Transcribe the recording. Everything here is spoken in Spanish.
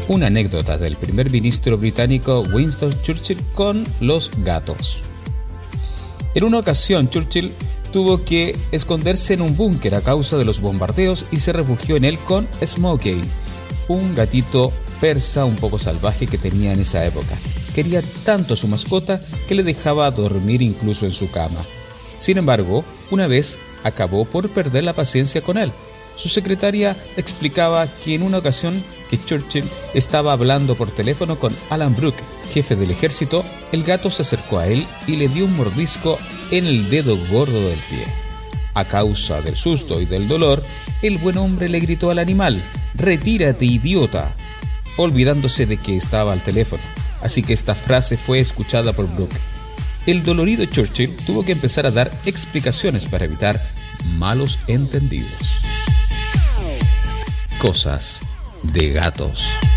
una anécdota del primer ministro británico Winston Churchill con los gatos. En una ocasión, Churchill tuvo que esconderse en un búnker a causa de los bombardeos y se refugió en él con Smokey, un gatito persa un poco salvaje que tenía en esa época. Quería tanto a su mascota que le dejaba dormir incluso en su cama. Sin embargo, una vez acabó por perder la paciencia con él. Su secretaria explicaba que en una ocasión que Churchill estaba hablando por teléfono con Alan Brooke, jefe del ejército, el gato se acercó a él y le dio un mordisco en el dedo gordo del pie. A causa del susto y del dolor, el buen hombre le gritó al animal: «¡Retírate, idiota!», olvidándose de que estaba al teléfono. Así que esta frase fue escuchada por Brooke. El dolorido Churchill tuvo que empezar a dar explicaciones para evitar malos entendidos. Cosas de gatos.